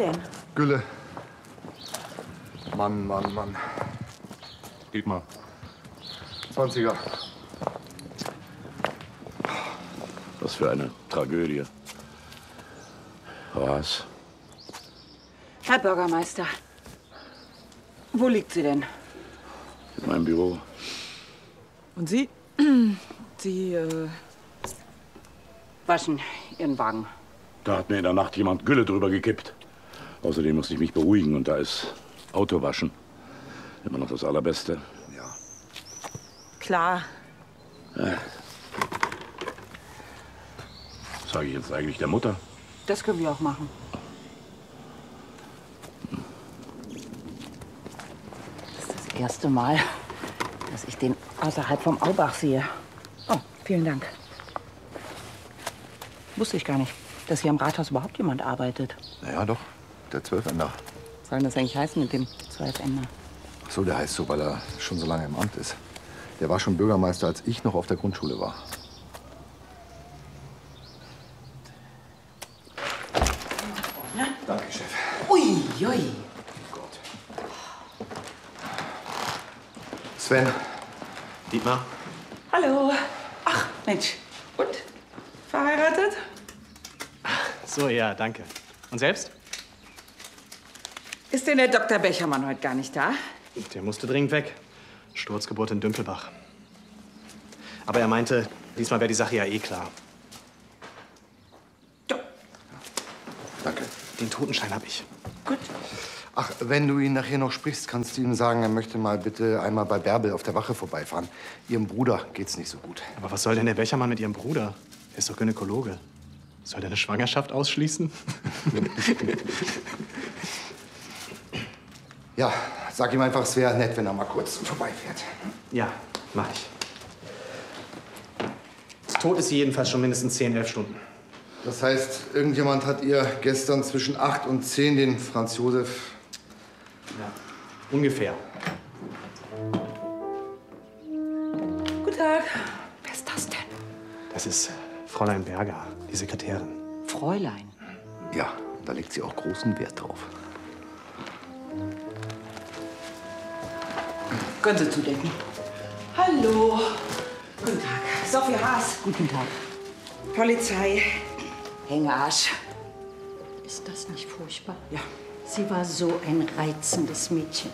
denn? Gülle. Mann, Mann, Mann. Gib mal. 20er. Was für eine Tragödie. Was? Herr Bürgermeister, wo liegt sie denn? In meinem Büro. Und Sie? Sie, waschen Ihren Wagen. Da hat mir in der Nacht jemand Gülle drüber gekippt. Außerdem musste ich mich beruhigen und da ist Autowaschen immer noch das Allerbeste. Ja. Klar. Was sage ich jetzt eigentlich der Mutter? Das können wir auch machen. Das ist das erste Mal, dass ich den außerhalb vom Aubach sehe. Oh, vielen Dank. Wusste ich gar nicht, dass hier am Rathaus überhaupt jemand arbeitet. Naja, doch. Der Zwölfender. Was soll denn das eigentlich heißen mit dem Zwölfender? Ach so, der heißt so, weil er schon so lange im Amt ist. Der war schon Bürgermeister, als ich noch auf der Grundschule war. Danke, Chef. Ui, ui. Gott. Sven. Dietmar? Hallo. Ach, Mensch. Und? Verheiratet? So, ja, danke. Und selbst? Ist denn der Dr. Bechermann heute gar nicht da? Der musste dringend weg. Sturzgeburt in Dümpelbach. Aber er meinte, diesmal wäre die Sache ja eh klar. Ja. Danke. Den Totenschein habe ich. Gut. Ach, wenn du ihn nachher noch sprichst, kannst du ihm sagen, er möchte mal bitte einmal bei Bärbel auf der Wache vorbeifahren. Ihrem Bruder geht's nicht so gut. Aber was soll denn der Bechermann mit ihrem Bruder? Er ist doch Gynäkologe. Soll der eine Schwangerschaft ausschließen? Ja, sag ihm einfach, es wäre nett, wenn er mal kurz vorbeifährt. Ja, mach ich. Tot ist sie jedenfalls schon mindestens 10, 11 Stunden. Das heißt, irgendjemand hat ihr gestern zwischen 8 und 10 den Franz Josef... Ja, ungefähr. Guten Tag. Wer ist das denn? Das ist Fräulein Berger, die Sekretärin. Fräulein. Ja, da legt sie auch großen Wert drauf. Können Sie zudecken. Hallo. Guten Tag. Sophie Haas. Guten Tag. Polizei. Hängearsch. Ist das nicht furchtbar? Ja. Sie war so ein reizendes Mädchen.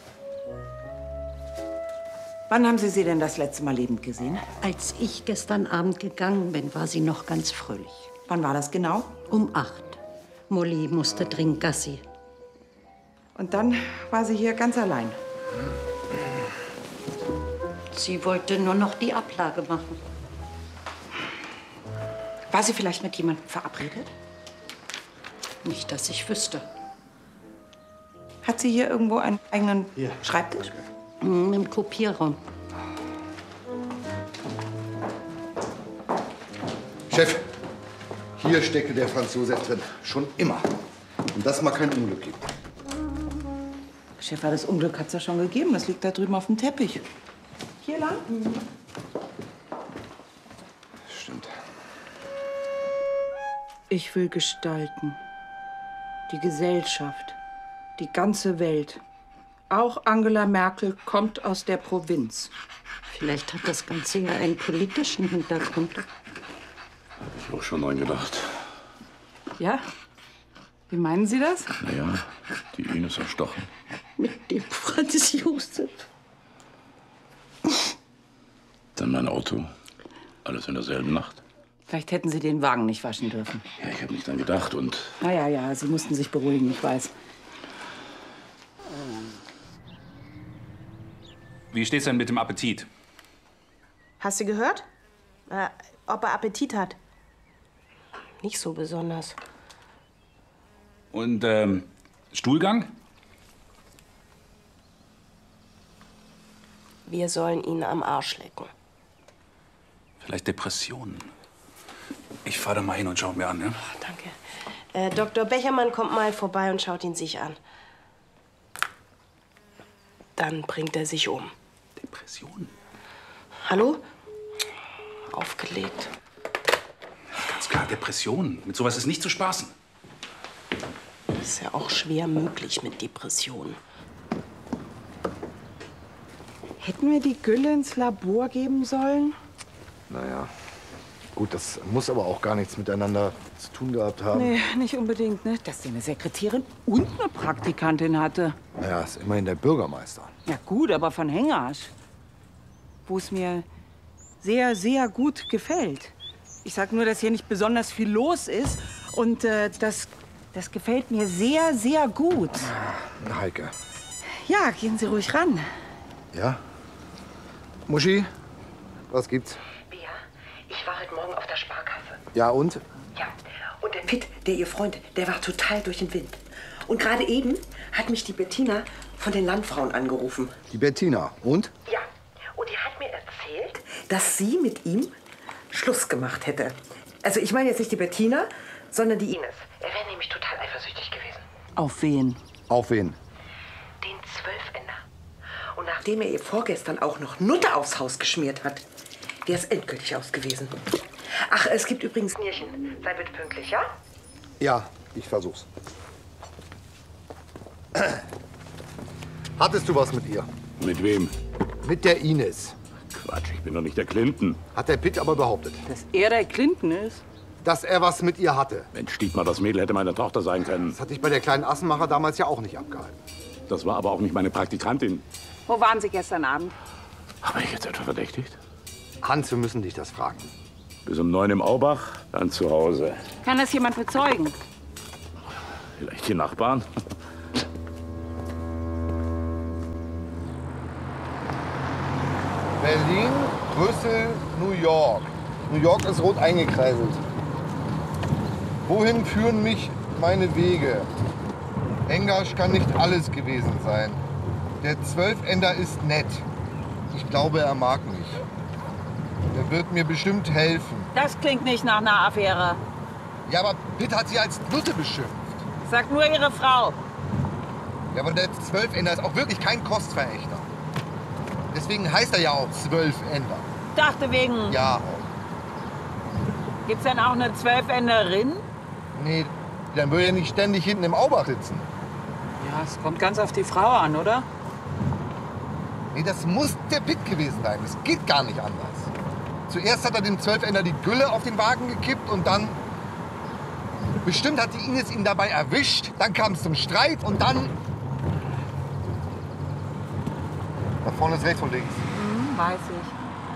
Wann haben Sie sie denn das letzte Mal lebend gesehen? Als ich gestern Abend gegangen bin, war sie noch ganz fröhlich. Wann war das genau? Um 8. Molly musste dringend Gassi. Und dann war sie hier ganz allein. Sie wollte nur noch die Ablage machen. War sie vielleicht mit jemandem verabredet? Nicht, dass ich wüsste. Hat sie hier irgendwo einen eigenen Hier. Schreibtisch? Im Kopierraum. Chef, hier steckte der Franz Josef drin. Schon immer. Und das mag kein Unglück geben. Chef, das Unglück hat's ja schon gegeben. Das liegt da drüben auf dem Teppich. Hier lang? Stimmt. Ich will gestalten. Die Gesellschaft. Die ganze Welt. Auch Angela Merkel kommt aus der Provinz. Vielleicht hat das Ganze ja einen politischen Hintergrund. Hab ich auch schon dran gedacht. Ja? Wie meinen Sie das? Naja, die Ines erstochen. Mit dem Franz Josef. Dann mein Auto. Alles in derselben Nacht. Vielleicht hätten Sie den Wagen nicht waschen dürfen. Ja, ich habe nicht dran gedacht und Ja, Sie mussten sich beruhigen, ich weiß. Wie steht's denn mit dem Appetit? Hast du gehört? Ob er Appetit hat? Nicht so besonders. Und Stuhlgang? Wir sollen ihn am Arsch lecken. Vielleicht Depressionen. Ich fahr da mal hin und schau mir an, ja? Danke. Dr. Bechermann kommt mal vorbei und schaut ihn sich an. Dann bringt er sich um. Depressionen? Hallo? Aufgelegt. Ganz klar, Depressionen. Mit sowas ist nicht zu spaßen. Ist ja auch schwer möglich mit Depressionen. Hätten wir die Gülle ins Labor geben sollen? Naja, gut, das muss aber auch gar nichts miteinander zu tun gehabt haben. Nee, nicht unbedingt, ne? Dass sie eine Sekretärin und eine Praktikantin hatte. Naja, ist immerhin der Bürgermeister. Ja gut, aber von Hengasch. Wo es mir sehr, sehr gut gefällt. Ich sag nur, dass hier nicht besonders viel los ist. Und das gefällt mir sehr, sehr gut. Na, Heike. Ja, gehen Sie ruhig ran. Ja? Muschi, was gibt's? Bea, ich war heute Morgen auf der Sparkasse. Ja, und? Ja, und der Pitt, der ihr Freund, der war total durch den Wind. Und gerade eben hat mich die Bettina von den Landfrauen angerufen. Die Bettina. Und? Ja, und die hat mir erzählt, dass sie mit ihm Schluss gemacht hätte. Also ich meine jetzt nicht die Bettina, sondern die Ines. Er wäre nämlich total eifersüchtig gewesen. Auf wen? Auf wen? Den Zwölfender. Und nachdem er ihr vorgestern auch noch Nutte aufs Haus geschmiert hat, wäre es endgültig aus gewesen. Ach, es gibt übrigens Nierchen. Sei bitte pünktlich, ja? Ja, ich versuch's. Hattest du was mit ihr? Mit wem? Mit der Ines. Quatsch, ich bin doch nicht der Clinton. Hat der Pitt aber behauptet. Dass er der Clinton ist? Dass er was mit ihr hatte. Mensch, Dietmar, das Mädel hätte meine Tochter sein können. Das hatte ich bei der kleinen Assenmacher damals ja auch nicht abgehalten. Das war aber auch nicht meine Praktikantin. Wo waren Sie gestern Abend? Habe ich jetzt etwa verdächtigt? Hans, wir müssen dich das fragen. Bis um 9 im Aubach, dann zu Hause. Kann das jemand bezeugen? Vielleicht die Nachbarn? Berlin, Brüssel, New York. New York ist rot eingekreiselt. Wohin führen mich meine Wege? Hengasch kann nicht alles gewesen sein. Der Zwölfender ist nett. Ich glaube, er mag mich. Er wird mir bestimmt helfen. Das klingt nicht nach einer Affäre. Ja, aber Pitt hat sie als Nutte beschimpft. Sagt nur Ihre Frau. Ja, aber der Zwölfender ist auch wirklich kein Kostverächter. Deswegen heißt er ja auch Zwölfender. Dachte wegen. Ja. Gibt's denn auch eine Zwölfenderin? Nee, dann würde er nicht ständig hinten im Aubach sitzen. Ja, es kommt ganz auf die Frau an, oder? Nee, das muss der Pitt gewesen sein. Das geht gar nicht anders. Zuerst hat er dem Zwölfender die Gülle auf den Wagen gekippt und dann... Bestimmt hat die Ines ihn dabei erwischt. Dann kam es zum Streit und dann... Da vorne ist rechts und links. Weiß ich.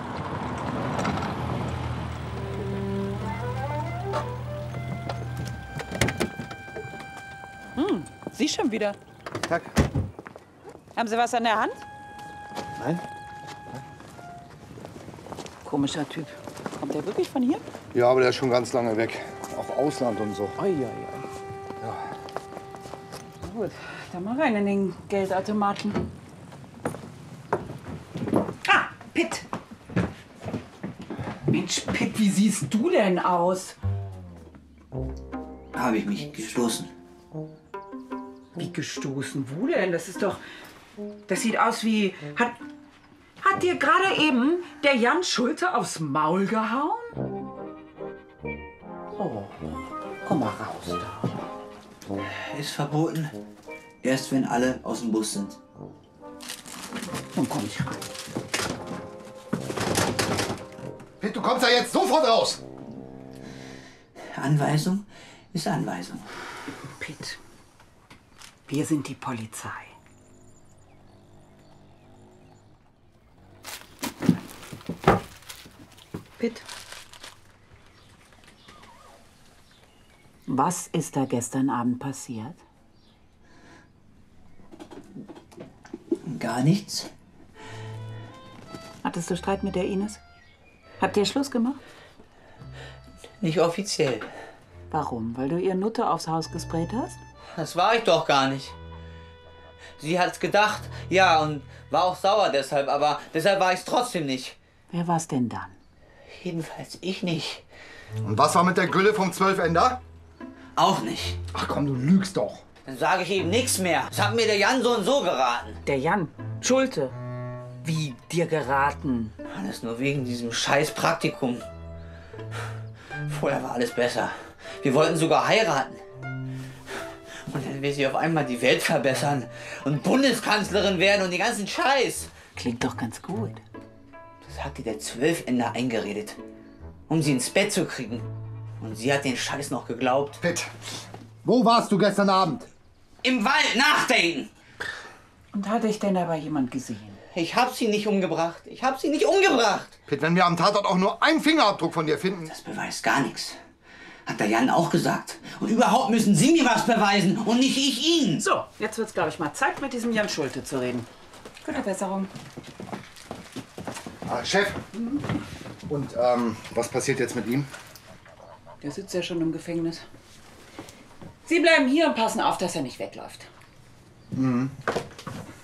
Sie schon wieder. Tag. Haben Sie was an der Hand? Nein? Komischer Typ. Kommt der wirklich von hier? Ja, aber der ist schon ganz lange weg. Auch Ausland und so. Ja. Na gut, dann mal rein in den Geldautomaten. Ah, Pitt! Mensch, Pitt, wie siehst du denn aus? Habe ich mich gestoßen. Wie gestoßen? Wo denn? Das ist doch... Das sieht aus wie... Hat dir gerade eben der Jan Schulte aufs Maul gehauen? Oh, komm mal raus da. Ist verboten. Erst wenn alle aus dem Bus sind. Dann komm ich rein. Pitt, du kommst ja jetzt sofort raus! Anweisung ist Anweisung. Pitt, wir sind die Polizei. Pitt. Was ist da gestern Abend passiert? Gar nichts. Hattest du Streit mit der Ines? Habt ihr Schluss gemacht? Nicht offiziell. Warum? Weil du ihr Nutte aufs Haus gesprayt hast? Das war ich doch gar nicht. Sie hat's gedacht, ja, und war auch sauer deshalb, aber deshalb war ich's trotzdem nicht. Wer war's denn dann? Jedenfalls ich nicht. Und was war mit der Gülle vom Zwölfender? Auch nicht. Ach komm, du lügst doch. Dann sage ich eben nichts mehr. Das hat mir der Jan so und so geraten. Der Jan Schulte. Wie dir geraten? Alles nur wegen diesem scheiß Praktikum. Vorher war alles besser. Wir wollten sogar heiraten. Und dann will sie auf einmal die Welt verbessern und Bundeskanzlerin werden und den ganzen Scheiß. Klingt doch ganz gut. Das hat ihr der Zwölfender eingeredet, um sie ins Bett zu kriegen. Und sie hat den Scheiß noch geglaubt. Pitt, wo warst du gestern Abend? Im Wald nachdenken. Und hat dich denn aber jemand gesehen? Ich hab sie nicht umgebracht. Ich hab sie nicht umgebracht. Pitt, wenn wir am Tatort auch nur einen Fingerabdruck von dir finden... Das beweist gar nichts. Hat der Jan auch gesagt. Und überhaupt müssen Sie mir was beweisen und nicht ich Ihnen. So, jetzt wird's, glaube ich, mal Zeit, mit diesem Jan Schulte zu reden. Gute Besserung. Chef, und was passiert jetzt mit ihm? Der sitzt ja schon im Gefängnis. Sie bleiben hier und passen auf, dass er nicht wegläuft. Mhm.